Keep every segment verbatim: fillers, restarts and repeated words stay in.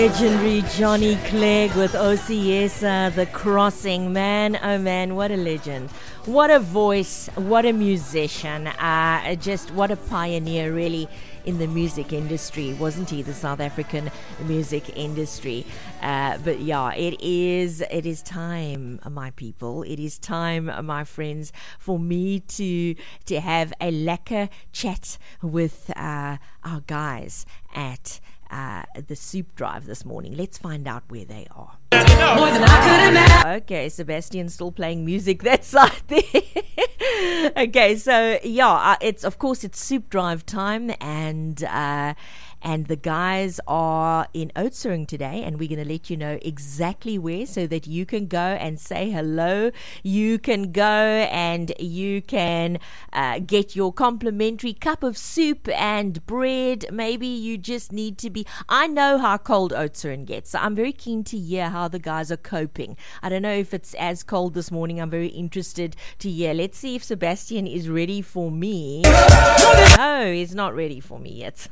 Legendary Johnny Clegg with O C S, uh, The Crossing. Man, oh man, what a legend. What a voice, what a musician, uh, just what a pioneer really in the music industry, wasn't he? The South African music industry. Uh, but yeah, it is, it is time, my people. It is time, my friends, for me to, to have a lekker chat with uh, our guys at Uh, the Soup Drive this morning. Let's find out where they are. More than I could imagine. Okay, Sebastian's still playing music that side there. Okay, so yeah, uh, it's of course it's Soup Drive time, and uh, and the guys are in Oudtshoorn today, and we're going to let you know exactly where, so that you can go and say hello. You can go and you can uh, get your complimentary cup of soup and bread. Maybe you just need to be. I know how cold Oudtshoorn gets, so I'm very keen to hear how the guys are coping. I don't know if it's as cold this morning. I'm very interested to hear. Let's see if Sebastian is ready for me. No, he's not ready for me yet.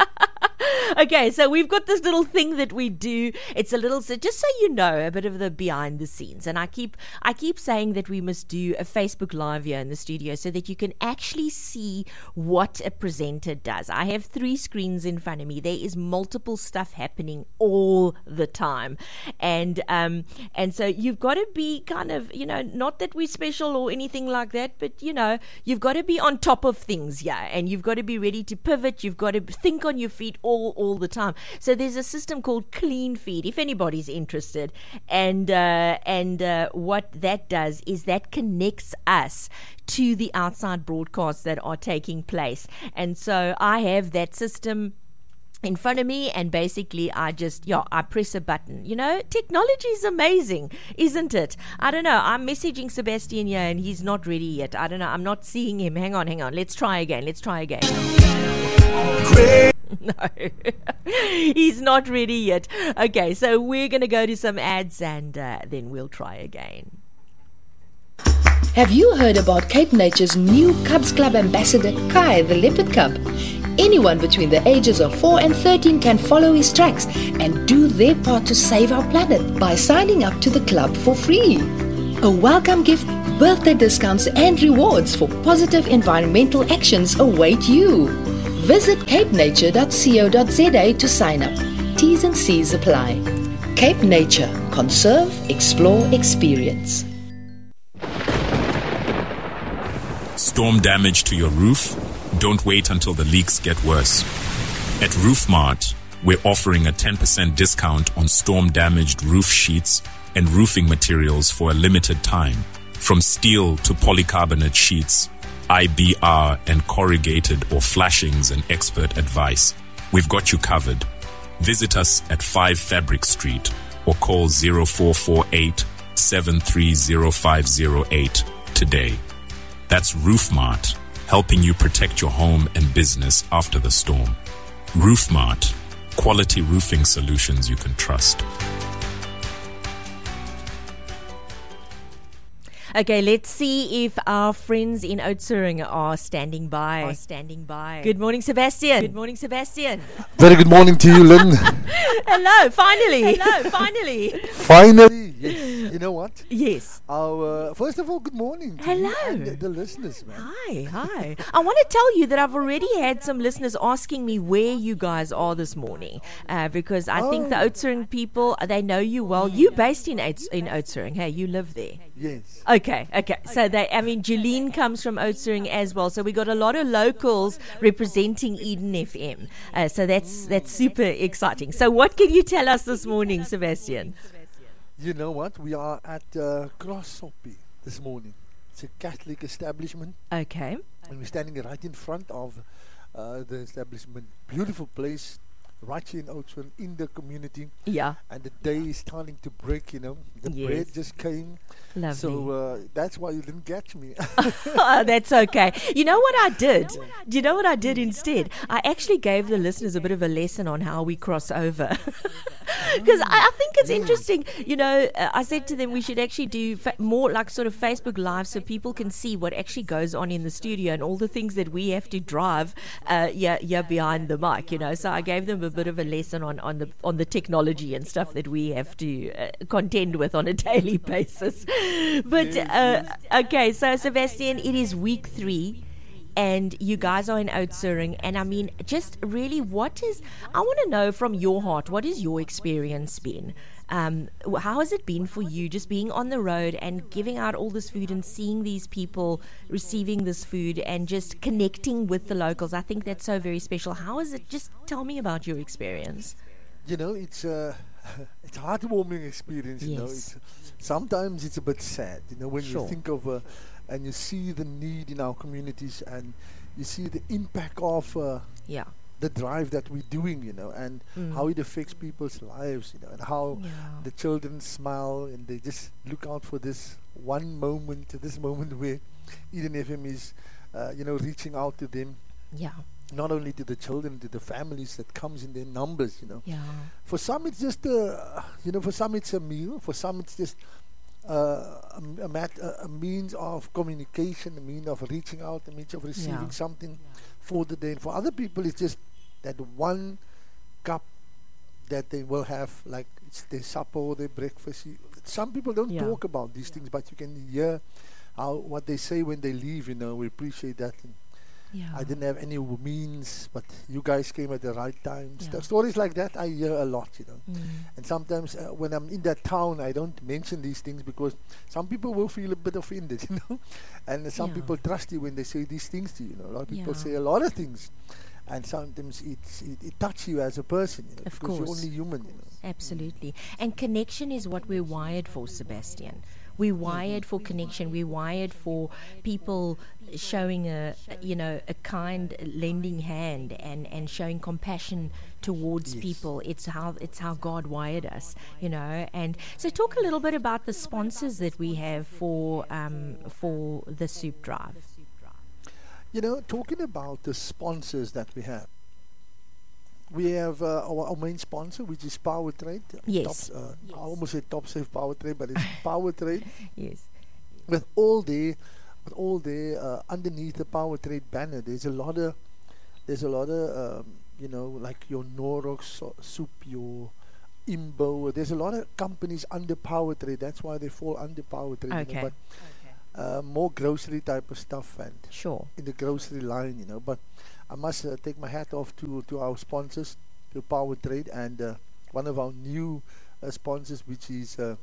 Okay, so we've got this little thing that we do. It's a little, so just so you know, a bit of the behind the scenes. And I keep I keep saying that we must do a Facebook Live here in the studio so that you can actually see what a presenter does. I have three screens in front of me. There is multiple stuff happening all the time. And um and so you've got to be kind of, you know, not that we're special or anything like that, but, you know, you've got to be on top of things, yeah. And you've got to be ready to pivot. You've got to think on your feet all all the time. So there's a system called Clean Feed, if anybody's interested. And uh, and uh, what that does is that connects us to the outside broadcasts that are taking place. And so I have that system in front of me, and basically I just, yeah, I press a button. You know, technology is amazing, isn't it? I don't know. I'm messaging Sebastian here and he's not ready yet. I don't know. I'm not seeing him. Hang on, hang on. Let's try again. Let's try again. No, he's not ready yet. Okay, so we're going to go to some ads and uh, then we'll try again. Have you heard about Cape Nature's new Cubs Club ambassador, Kai the Leopard Cub? Anyone between the ages of four and thirteen can follow his tracks and do their part to save our planet by signing up to the club for free. A welcome gift, birthday discounts and rewards for positive environmental actions await you. Visit cape nature dot co dot za to sign up. T's and C's apply. Cape Nature. Conserve, explore, experience. Storm damage to your roof? Don't wait until the leaks get worse. At RoofMart, we're offering a ten percent discount on storm-damaged roof sheets and roofing materials for a limited time. From steel to polycarbonate sheets, I B R and corrugated or flashings and expert advice. We've got you covered. Visit us at five Fabric Street or call zero four four eight, seven three zero five zero eight today. That's RoofMart, helping you protect your home and business after the storm. RoofMart, quality roofing solutions you can trust. Okay, let's see if our friends in Oudtshoorn are standing by. Are standing by. Good morning, Sebastian. Good morning, Sebastian. Very good morning to you, Lynn. Hello, finally. Hello, finally. Finally, yes. You know what? Yes. Our uh, first of all, good morning to Hello. you and the, the listeners, man. Hi, hi. I want to tell you that I've already had some listeners asking me where you guys are this morning, uh, because I oh. think the Oudtshoorn people, they know you well. You're based in Ouds- in Oudtshoorn. Hey, you live there. Yes. Okay, okay. So they, I mean, Julene comes from Oudtshoorn as well. So we got a lot of locals representing Eden F M. Uh, so that's that's super exciting. So what can you tell us this morning, Sebastian? You know what? We are at uh, Krossoppie this morning. It's a Catholic establishment. Okay. And we're standing right in front of uh, the establishment. Beautiful place. Right here in Oudtshoorn, in the community. Yeah. And the day is starting to break, you know. The yes. bread just came. Lovely. So uh, that's why you didn't catch me. Oh, that's okay. You know what I did? Do you know what I did instead? I actually gave the listeners a bit of a lesson on how we cross over. Because I, I think it's interesting. You know, uh, I said to them we should actually do fa- more like sort of Facebook Live so people can see what actually goes on in the studio and all the things that we have to drive uh, yeah, yeah, behind the mic, you know. So I gave them a bit of a lesson on, on the on the technology and stuff that we have to uh, contend with on a daily basis. But, uh, okay, so Sebastian, it is week three. And you guys are in Oudtshoorn, and I mean, just really, what is, I want to know from your heart, what has your experience been? Um, how has it been for you just being on the road and giving out all this food and seeing these people receiving this food and just connecting with the locals? I think that's so very special. How is it? Just tell me about your experience. You know, it's a, it's a heartwarming experience, you Yes. know. It's, sometimes it's a bit sad, you know, when Sure. you think of uh, and you see the need in our communities and you see the impact of uh, Yeah. the drive that we're doing, you know, and Mm. how it affects people's lives, you know, and how Yeah. the children smile and they just look out for this one moment, this moment where Eden F M is, uh, you know, reaching out to them, Yeah. not only to the children, to the families that comes in their numbers, you know. Yeah. For some, it's just a, you know, for some it's a meal. For some, it's just uh, a, a, mat, a, a means of communication, a means of reaching out, a means of receiving Yeah. something for the day. And for other people, it's just that one cup that they will have, like it's their supper or their breakfast. You- Some people don't Yeah. talk about these things, but you can hear how what they say when they leave. You know, we appreciate that. And Yeah. I didn't have any w- means, but you guys came at the right time. Yeah. St- stories like that I hear a lot, you know. Mm. And sometimes uh, when I'm in that town, I don't mention these things because some people will feel a bit offended, you know. And some Yeah. people trust you when they say these things to you. You know, a lot of people Yeah. say a lot of things, and sometimes it's, it it touches you as a person, you know, Of because you're course. only human, you know. Absolutely. And connection is what we're wired for, Sebastian. We're wired for connection. We're wired for people showing a, you know, a kind, lending hand and, and showing compassion towards Yes. people. It's how it's how God wired us, you know. And so, talk a little bit about the sponsors that we have for um, for the soup drive. You know, talking about the sponsors that we have, we have uh, our, our main sponsor, which is Power Trade. Yes. Tops, uh, I almost said Top Safe Power Trade, but it's Power Trade. Yes. With all the, with all the uh, underneath the Power Trade banner, there's a lot of, there's a lot of, um, you know, like your Norox so- soup, your Imbo. There's a lot of companies under Power Trade. That's why they fall under Power Trade. You Okay. know, but uh, more grocery type of stuff and Sure. in the grocery line, you know. But I must uh, take my hat off to to our sponsors, to Power Trade, and uh, one of our new uh, sponsors, which is uh,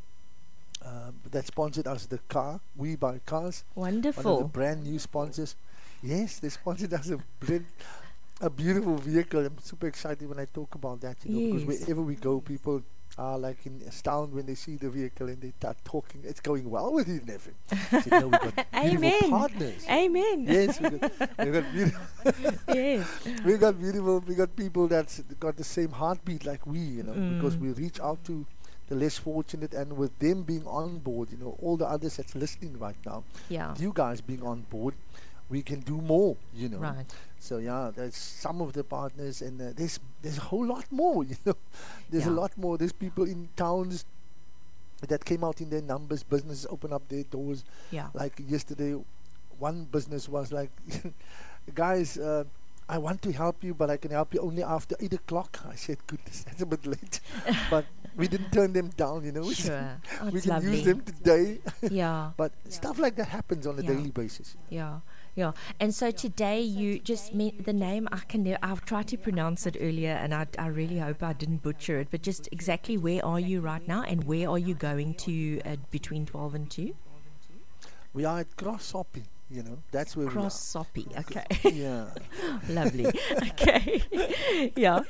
uh, that sponsored us the car. We Buy Cars. One of the Wonderful. brand new sponsors. Yes, they sponsored us a brand, a beautiful vehicle. I'm super excited when I talk about that, you know, Yes. because wherever we go, people are like in astound when they see the vehicle and they start talking. It's going well with it and everything. So, you know, we've got beautiful Amen. partners. Amen. Yes, we got, we got beautiful. Yes. we got beautiful. We got people that's got the same heartbeat like we, you know, because Mm. we reach out to the less fortunate, and with them being on board, you know, all the others that's listening right now, Yeah. you guys being on board, we can do more, you know. Right. So yeah, there's some of the partners, and uh, there's there's a whole lot more, you know. There's a Yeah. lot more. There's people in towns that came out in their numbers. Businesses open up their doors. Yeah. Like yesterday, one business was like, guys, uh, I want to help you, but I can help you only after eight o'clock. I said, goodness, that's a bit late. But we didn't turn them down, you know. We said, Sure. Oh, we it's can lovely. use them today. Yeah. But stuff like that happens on a Yeah. daily basis. Yeah, yeah. And so today you just meant the name. I can. ne- I've tried to pronounce it earlier, and I, I really hope I didn't butcher it. But just exactly where are you right now, and where are you going to uh, between twelve and two? We are at Cross Hoppy, you know. That's where Cross Soppy. Okay, we are. Yeah. lovely. Okay, yeah.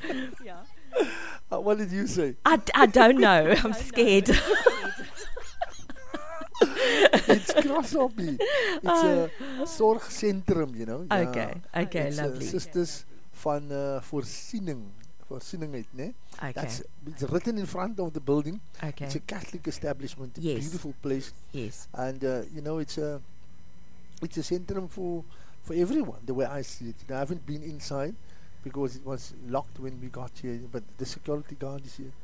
Uh, what did you say? I, d- I don't know. I'm scared. It's Cross Hoppy. It's a zorgcentrum, you know. Yeah. Okay, okay, It's, uh, lovely. Sisters van uh, Voorsiening. Voorzieningheid, ne? Okay, That's it's written in front of the building. okay. It's a Catholic establishment, a Yes. beautiful place, Yes. and uh, you know it's a it's a centrum for for everyone. The way I see it, you know, I haven't been inside because it was locked when we got here, but the security guard is here.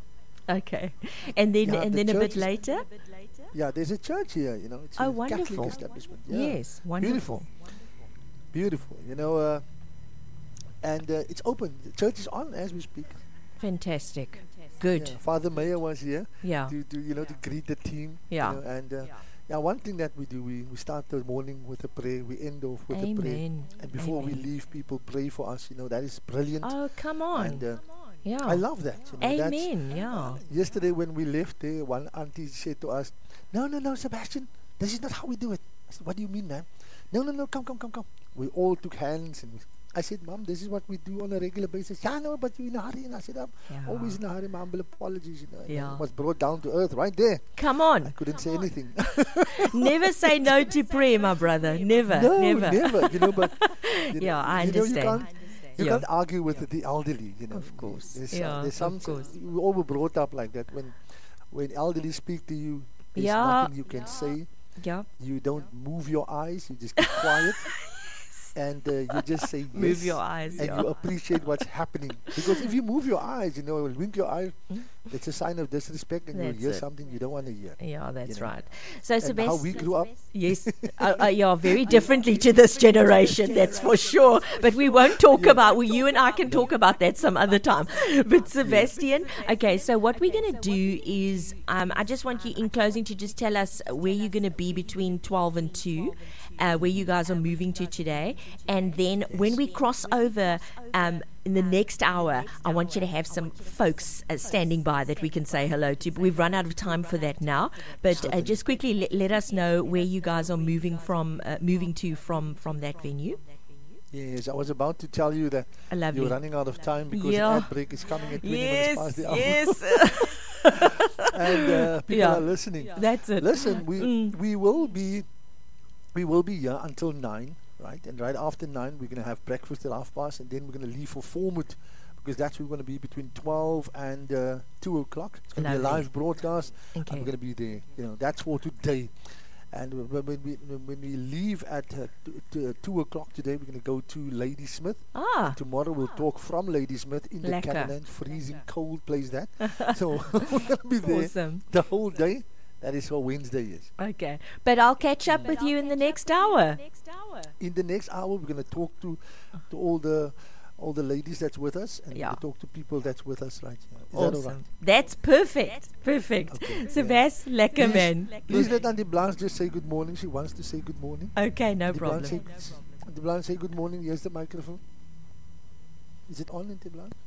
Okay. And then Yeah, and the then a church bit is- later? Yeah, there's a church here, you know. It's Oh, a wonderful. Catholic establishment. Yeah. Yes, wonderful. Beautiful. Beautiful, you know. Uh, and uh, it's open. The church is on as we speak. Fantastic. Good. Yeah, Father Mayer was here Yeah. to, to, you know, to greet the team. Yeah. You know, and uh, yeah, one thing that we do, we, we start the morning with a prayer, we end off with a prayer. Amen. And before we Amen. leave, people pray for us. You know, that is brilliant. Oh, come on. And uh, yeah. I love that. You know, that's- Amen. Yeah. Yesterday when we left there, one auntie said to us, no, no, no, Sebastian, this is not how we do it. I said, what do you mean, ma'am? No, no, no, come, come, come, come. We all took hands and we, I said, Mom, this is what we do on a regular basis. Yeah, no, but you're in a hurry. And I said, I'm Yeah. always in a hurry, my humble apologies. You know, and Yeah. I was brought down to earth right there. Come I on. couldn't say anything. Never say no to prayer, my brother. Never. no, never. never. You know, but you Yeah, know, I you know, understand. you can't, you Yeah. can't argue with the elderly. You know, Of course. There's, Yeah, uh, there's some. of course. We all were brought up like that. When, when elderly speak to you, there's Yeah. nothing you can say. Yeah. You don't move your eyes. You just keep quiet. And uh, you just say yes. Move your eyes, And yeah. you appreciate what's happening. Because if you move your eyes, you know, wink your eye, Mm. it's a sign of disrespect, and That's you'll hear it. something you don't want to hear. Yeah, that's You know. right. So, And how Sebastian. we grew up. Yes, uh, uh, yeah, very differently to this generation, that's for sure. But we won't talk about, well, you and I can talk about that some other time. But Sebastian, okay, so what we're going to do is, um, I just want you in closing to just tell us where you're going to be between twelve and two, uh, where you guys are moving to today. And then when we cross over um, in the next hour, I want you to have some folks uh, standing by that we can say hello to. We've run out of time for that now, but uh, just quickly let, let us know where you guys are moving from, uh, moving to from from that venue. Yes, I was about to tell you that Lovely. you're running out of time because Yeah. the ad break is coming at twenty Yes, minutes past the hour. yes, And uh, people Yeah. are listening. that's it. Listen, we Mm. we will be we will be here until nine, right? And right after nine, we're going to have breakfast at half past, and then we're going to leave for Formoot, because that's where we're going to be between twelve and uh, two o'clock. It's going to be a Lovely. live broadcast, Okay. and we're going to be there. You know, that's for today. And w- w- when we when we leave at uh, t- t- uh, two o'clock today, we're going to go to Ladysmith. Ah, Tomorrow we'll talk from Ladysmith in the Lekker. Caroline, freezing cold place that. So we're going to be there awesome. the whole day. That is what Wednesday is. Okay, but I'll catch up with you in the next hour. In the next hour, we're going to talk to to all the all the ladies that's with us, and Yeah. we're going to talk to people that's with us right here. Is that all right? Awesome. That's perfect. Perfect. Okay, Sebas, lekker man. Please let Auntie Blanche just say good morning. She wants to say good morning. Okay, no Auntie Blanche problem. say, Auntie Blanche, say good morning. Here's the microphone. Is it on, Auntie Blanche?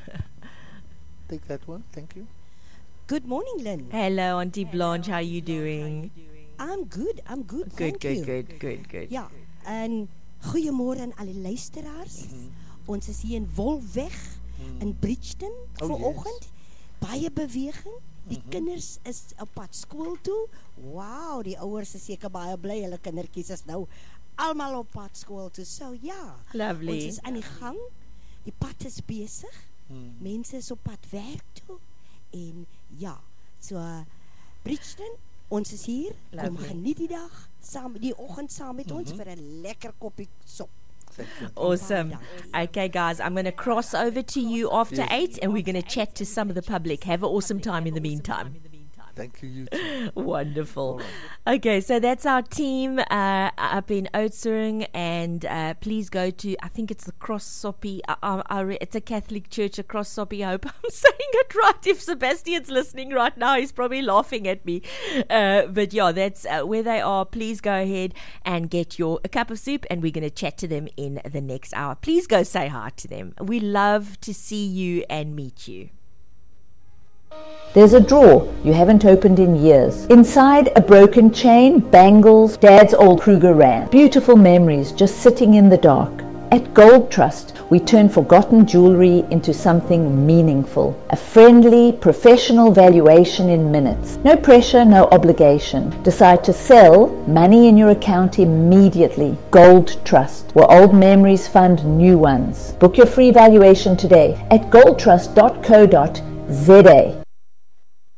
Take that one. Thank you. Good morning, Lynn. Hello, Auntie Blanche. How you doing? I'm good, I'm good, Good, thank good, you. good, good, good. Ja, en goeiemôre aan alle luisteraars. Ons is hier in Wolweg in Bridgeton Oh, vanoggend. Baie beweging. Die kinders is op pad skool toe. Wow, die ouers is seker baie bly. Hulle kindertjies is nou almal op pad skool toe. So ja, Lovely. ons is aan die gang. Die pad is besig. Mense is op pad werk toe. En ja, so uh, Bridgeton, ons is hier. Kom Lovely. geniet die dag saam, die oggend saam met ons vir 'n lekker koppie sop. Thank you. Awesome. Okay, guys, I'm going to cross over to you after Yes. eight, and we're going to chat to some of the public. Have an awesome time in the meantime. Thank you, you too. Wonderful. Okay, so that's our team uh, up in Oudtshoorn, and uh, please go to, I think it's the Cross Soppie, uh, uh, uh, it's a Catholic church, a Cross Soppie. I hope I'm saying it right. If Sebastian's listening right now, he's probably laughing at me. Uh, but yeah, that's uh, where they are. Please go ahead and get your a cup of soup, and we're going to chat to them in the next hour. Please go say hi to them. We love to see you and meet you. There's a drawer you haven't opened in years. Inside, a broken chain, bangles, Dad's old Kruger Rand. Beautiful memories just sitting in the dark. At Gold Trust, we turn forgotten jewelry into something meaningful. A friendly, professional valuation in minutes. No pressure, no obligation. Decide to sell, money in your account immediately. Gold Trust, where old memories fund new ones. Book your free valuation today at gold trust dot co dot za.